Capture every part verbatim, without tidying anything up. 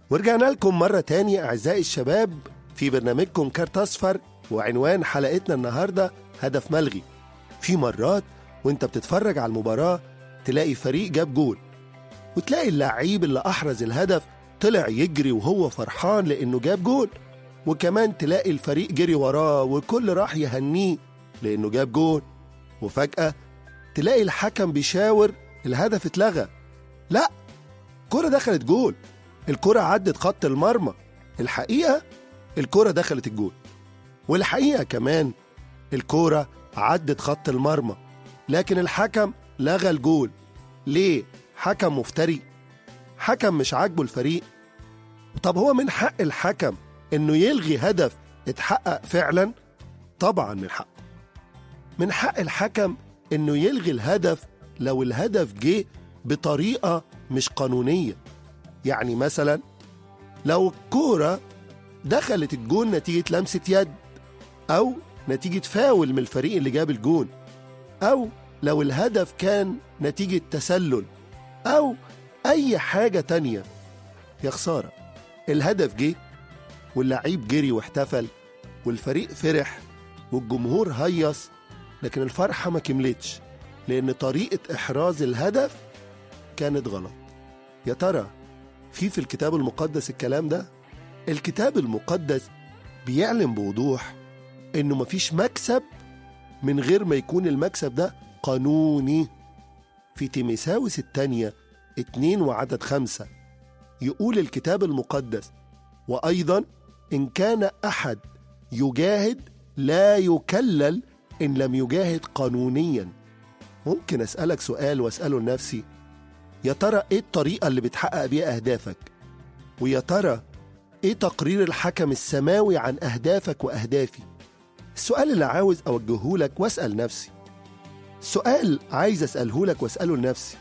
ورجعنا لكم مرة تانية أعزائي الشباب في برنامجكم كارت أصفر، وعنوان حلقتنا النهاردة هدف ملغي. في مرات وانت بتتفرج على المباراة تلاقي فريق جاب جول، وتلاقي اللعيب اللي أحرز الهدف طلع يجري وهو فرحان لأنه جاب جول، وكمان تلاقي الفريق جري وراه وكل راح يهنيه لأنه جاب جول. وفجأة تلاقي الحكم بيشاور الهدف اتلغى. لا، الكرة دخلت جول، الكرة عدت خط المرمى. الحقيقة الكرة دخلت الجول، والحقيقة كمان الكرة عدت خط المرمى، لكن الحكم لغى الجول. ليه؟ حكم مفتري، حكم مش عاجبه الفريق. طب هو من حق الحكم انه يلغي هدف اتحقق فعلا؟ طبعا من حقه. من حق الحكم انه يلغي الهدف لو الهدف جه بطريقة مش قانونية. يعني مثلا لو الكورة دخلت الجون نتيجة لمسة يد، أو نتيجة فاول من الفريق اللي جاب الجون، أو لو الهدف كان نتيجة تسلل، أو أي حاجة تانية. يا خسارة، الهدف جه واللعيب جري واحتفل والفريق فرح والجمهور هيص، لكن الفرحة ما كملتش لأن طريقة إحراز الهدف كانت غلط. يا ترى في في الكتاب المقدس الكلام ده؟ الكتاب المقدس بيعلن بوضوح إنه مفيش مكسب من غير ما يكون المكسب ده قانوني. في تيموثاوس الثانية اتنين وعدد خمسة يقول الكتاب المقدس: وأيضا إن كان أحد يجاهد لا يكلل إن لم يجاهد قانونيا. ممكن أسألك سؤال وأسأله لنفسي: يا ترى إيه الطريقة اللي بتحقق بيها أهدافك؟ ويا ترى إيه تقرير الحكم السماوي عن أهدافك وأهدافي؟ السؤال اللي عاوز أوجهه لك وأسأل نفسي، السؤال عايز أسأله لك وأسأله لنفسي،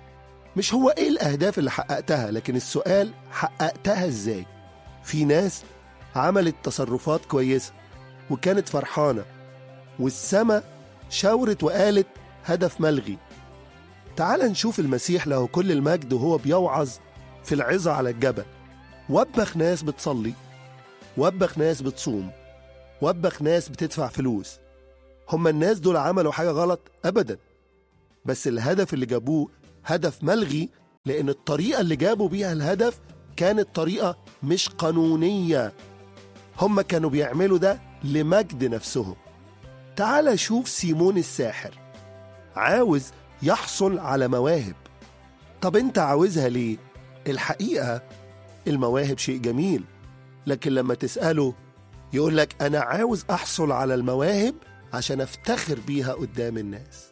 مش هو إيه الأهداف اللي حققتها، لكن السؤال حققتها إزاي؟ في ناس عملت تصرفات كويسة وكانت فرحانة، والسما شاورت وقالت هدف ملغي. تعال نشوف المسيح له كل المجد وهو بيوعظ في العظة على الجبل. وبخ ناس بتصلي، وبخ ناس بتصوم، وبخ ناس بتدفع فلوس. هم الناس دول عملوا حاجة غلط؟ أبدا، بس الهدف اللي جابوه هدف ملغي لأن الطريقة اللي جابوا بيها الهدف كانت طريقة مش قانونية. هم كانوا بيعملوا ده لمجد نفسهم. تعال شوف سيمون الساحر عاوز يحصل على مواهب. طب انت عاوزها ليه؟ الحقيقة المواهب شيء جميل، لكن لما تسأله يقولك أنا عاوز أحصل على المواهب عشان أفتخر بيها قدام الناس.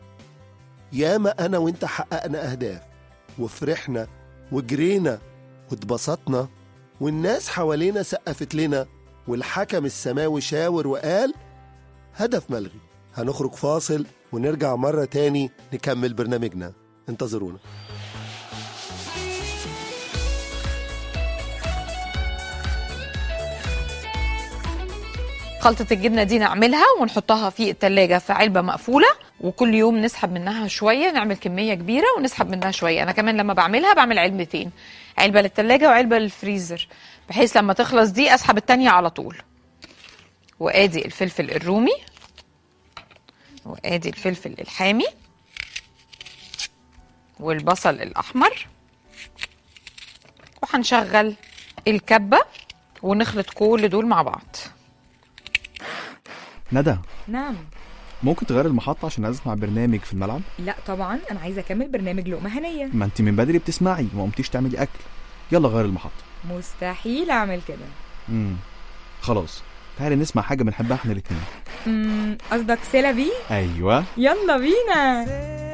ياما أنا وانت حققنا أهداف وفرحنا وجرينا واتبسطنا والناس حوالينا سقفت لنا والحكم السماوي شاور وقال هدف ملغي. هنخرج فاصل ونرجع مرة تاني نكمل برنامجنا، انتظرونا. خلطة الجبنة دي نعملها ونحطها في التلاجة في علبة مقفولة، وكل يوم نسحب منها شوية، نعمل كمية كبيرة ونسحب منها شوية. أنا كمان لما بعملها بعمل علبتين، علبة للتلاجة وعلبة للفريزر، بحيث لما تخلص دي أسحب التانية على طول. وآدي الفلفل الرومي، وآدي الفلفل الحامي، والبصل الأحمر، وهنشغل الكبة ونخلط كل دول مع بعض. ندى. نعم. ممكن تغير المحطة عشان عايز اسمع برنامج في الملعب؟ لا طبعا، انا عايزه اكمل برنامج لقمة هنية. ما انت من بدري بتسمعي وما قمتيش تعملي اكل. يلا غير المحطة. مستحيل اعمل كده. امم خلاص، تعالي نسمع حاجة بنحبها احنا الاتنين. امم قصدك سيلافي؟ ايوه، يلا بينا.